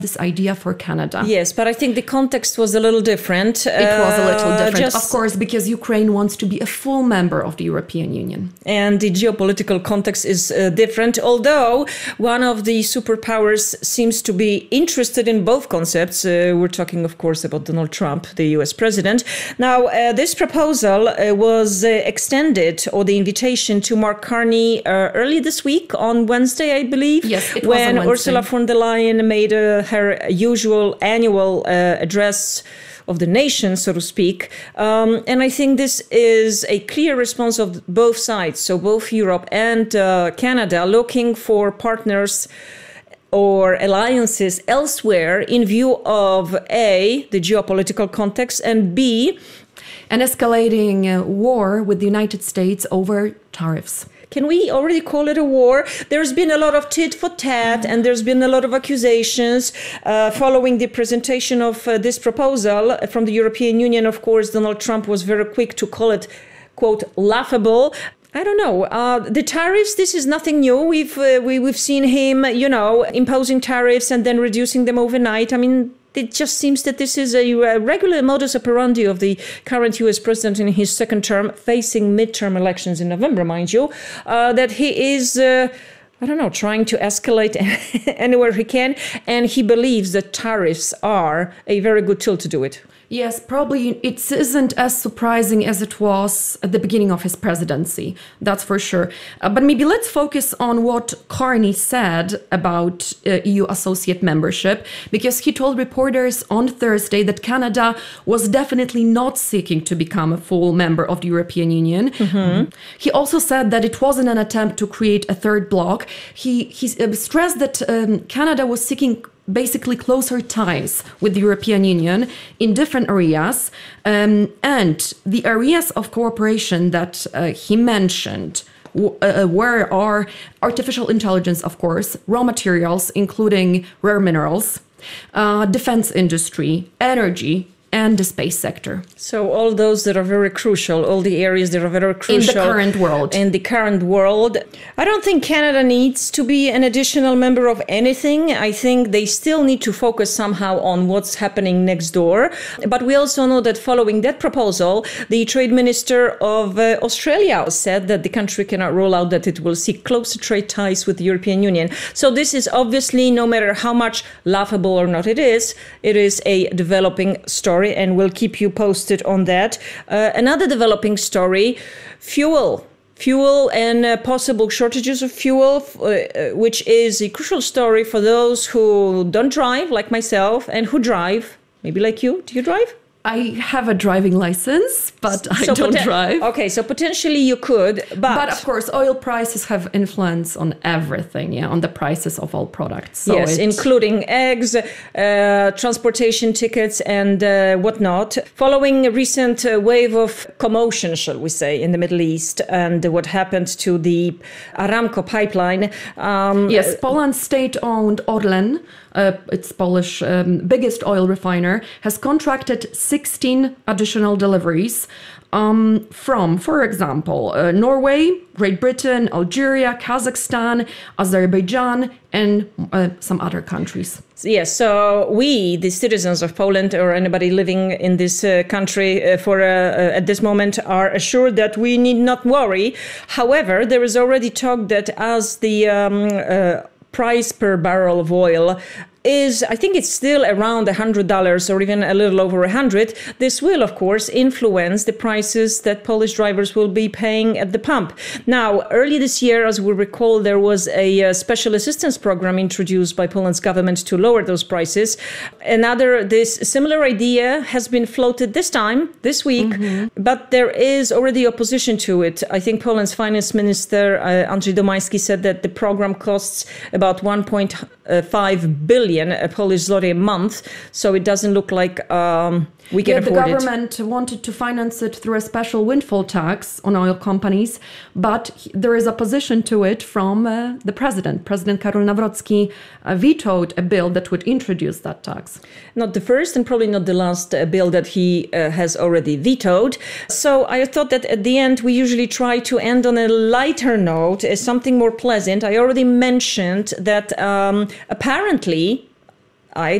this idea for Canada. Yes, but I think the context was a little different. It was a little different, of course, because Ukraine wants to be a full member of the European Union. And the geopolitical context is different, although one of the superpowers seems to be interested in both concepts. We're talking, of course, about Donald Trump, the US president. Now, this proposal was extended, or the invitation, to Mark Carney early this week on Wednesday, I believe. Yes, it was when on Wednesday. Ursula von der Leyen made her usual annual address of the nation, so to speak. And I think this is a clear response of both sides, so both Europe and Canada, looking for partners or alliances elsewhere in view of A, the geopolitical context, and B, an escalating war with the United States over tariffs. Can we already call it a war? There's been a lot of tit for tat, and there's been a lot of accusations following the presentation of this proposal from the European Union. Of course, Donald Trump was very quick to call it, quote, laughable. I don't know. The tariffs, this is nothing new. We've seen him, imposing tariffs and then reducing them overnight. I mean, it just seems that this is a regular modus operandi of the current US president in his second term, facing midterm elections in November, mind you, that he is, trying to escalate anywhere he can. And he believes that tariffs are a very good tool to do it. Yes, probably it isn't as surprising as it was at the beginning of his presidency. That's for sure. But maybe let's focus on what Carney said about EU associate membership, because he told reporters on Thursday that Canada was definitely not seeking to become a full member of the European Union. Mm-hmm. He also said that it wasn't an attempt to create a third bloc. He stressed that Canada was seeking basically closer ties with the European Union in different areas. And the areas of cooperation that he mentioned were artificial intelligence, of course, raw materials, including rare minerals, defense industry, energy, and the space sector. So all those that are very crucial, all the areas that are very crucial. In the current world. In the current world. I don't think Canada needs to be an additional member of anything. I think they still need to focus somehow on what's happening next door. But we also know that following that proposal, the trade minister of Australia said that the country cannot rule out that it will seek closer trade ties with the European Union. So this is obviously, no matter how much laughable or not it is a developing story. And we'll keep you posted on that. Another developing story, fuel and possible shortages of fuel, which is a crucial story for those who don't drive, like myself, and who drive, maybe like you. Do you drive? I have a driving license, but I don't drive. Okay, so potentially you could, but of course, oil prices have influence on everything, on the prices of all products. So yes, including eggs, transportation tickets, and whatnot. Following a recent wave of commotion, shall we say, in the Middle East, and what happened to the Aramco pipeline. Yes, Poland's state-owned Orlen, its Polish biggest oil refiner, has contracted 16 additional deliveries from, for example, Norway, Great Britain, Algeria, Kazakhstan, Azerbaijan, and some other countries. Yes, so we, the citizens of Poland, or anybody living in this country at this moment, are assured that we need not worry. However, there is already talk that as the price per barrel of oil is, I think it's still around $100 or even a little over 100. This will, of course, influence the prices that Polish drivers will be paying at the pump. Now, early this year, as we recall, there was a special assistance program introduced by Poland's government to lower those prices. This similar idea has been floated this week, but there is already opposition to it. I think Poland's finance minister, Andrzej Domański, said that the program costs about 1.5 billion Polish zloty a month, so it doesn't look like we can afford it. The government wanted to finance it through a special windfall tax on oil companies, but there is opposition to it from the president. President Karol Nawrocki vetoed a bill that would introduce that tax. Not the first and probably not the last bill that he has already vetoed. So I thought that at the end we usually try to end on a lighter note, something more pleasant. I already mentioned that apparently I